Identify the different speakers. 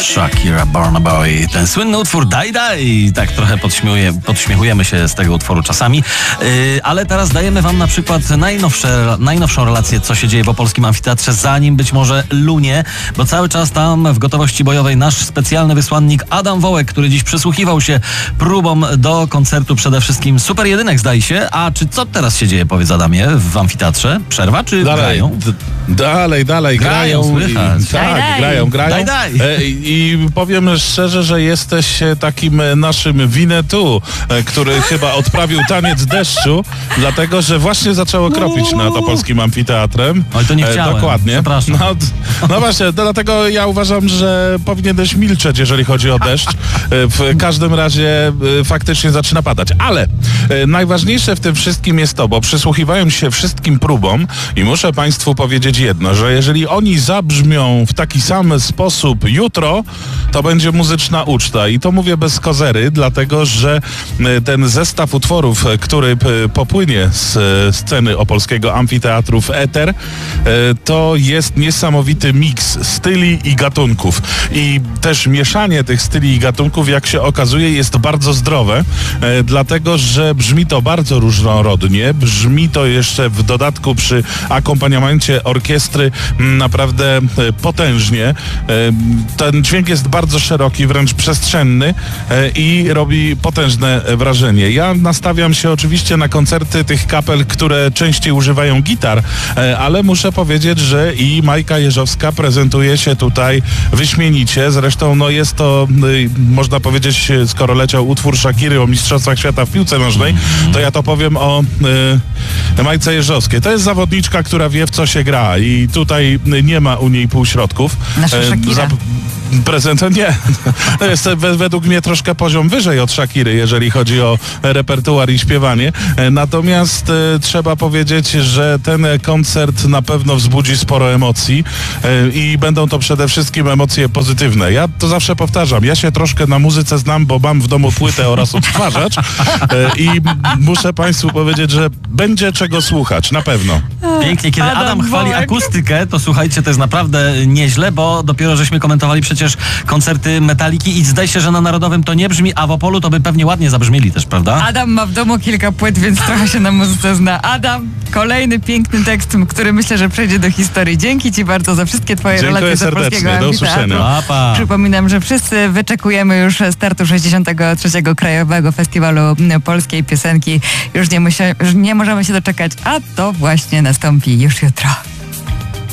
Speaker 1: Shakira, Burna Boy. Ten słynny utwór Daj Daj. Tak trochę podśmiechujemy się z tego utworu czasami. Ale teraz dajemy wam na przykład najnowszą relację, co się dzieje w Opolskim Amfiteatrze, zanim być może lunie, bo cały czas tam w gotowości bojowej nasz specjalny wysłannik Adam Wołek, który dziś przysłuchiwał się próbom do koncertu przede wszystkim Super Jedynek, zdaje się. A co teraz się dzieje, powiedz Adamie, w amfiteatrze? Przerwa, czy grają?
Speaker 2: Dalej grają. Grają.
Speaker 1: Daj.
Speaker 2: I powiem szczerze, że jesteś takim naszym Winnetou, który chyba odprawił taniec deszczu, dlatego, że właśnie zaczęło kropić nad Opolskim Amfiteatrem.
Speaker 1: Oj, to nie chciałem.
Speaker 2: Dokładnie.
Speaker 1: Przepraszam.
Speaker 2: No właśnie, dlatego ja uważam, że powinieneś milczeć, jeżeli chodzi o deszcz. W każdym razie faktycznie zaczyna padać. Ale najważniejsze w tym wszystkim jest to, bo przysłuchiwałem się wszystkim próbom i muszę Państwu powiedzieć jedno, że jeżeli oni zabrzmią w taki sam sposób jutro, to będzie muzyczna uczta. I to mówię bez kozery, dlatego, że ten zestaw utworów, który popłynie z sceny Opolskiego Amfiteatru w eter, to jest niesamowity miks styli i gatunków. I też mieszanie tych styli i gatunków, jak się okazuje, jest bardzo zdrowe, dlatego, że brzmi to bardzo różnorodnie, brzmi to jeszcze w dodatku przy akompaniamencie orkiestry naprawdę potężnie. Ten dźwięk jest bardzo szeroki, wręcz przestrzenny i robi potężne wrażenie. Ja nastawiam się oczywiście na koncerty tych kapel, które częściej używają gitar, ale muszę powiedzieć, że i Majka Jeżowska prezentuje się tutaj wyśmienicie. Zresztą jest to, można powiedzieć, skoro leciał utwór Shakiry o Mistrzostwach Świata w piłce nożnej, to ja to powiem o Majce Jeżowskiej. To jest zawodniczka, która wie, w co się gra i tutaj nie ma u niej półśrodków.
Speaker 3: Nasza Shakira.
Speaker 2: Nie. To jest według mnie troszkę poziom wyżej od Shakiry, jeżeli chodzi o repertuar i śpiewanie. Natomiast trzeba powiedzieć, że ten koncert na pewno wzbudzi sporo emocji i będą to przede wszystkim emocje pozytywne. Ja to zawsze powtarzam, ja się troszkę na muzyce znam, bo mam w domu płytę oraz odtwarzacz i muszę Państwu powiedzieć, że będzie czego słuchać, na pewno.
Speaker 1: Pięknie, kiedy Adam chwali akustykę, to słuchajcie, to jest naprawdę nieźle, bo dopiero żeśmy komentowali przecież koncerty Metaliki i zdaje się, że na Narodowym to nie brzmi, a w Opolu to by pewnie ładnie zabrzmieli też, prawda?
Speaker 3: Adam ma w domu kilka płyt, więc trochę się na muzyce zna. Adam, kolejny piękny tekst, który myślę, że przejdzie do historii. Dzięki Ci bardzo za wszystkie Twoje relacje z Opolskiego Amfiteatru. Przypominam, że wszyscy wyczekujemy już startu 63. Krajowego Festiwalu Polskiej Piosenki. Już nie możemy się doczekać, a to właśnie nastąpi już jutro.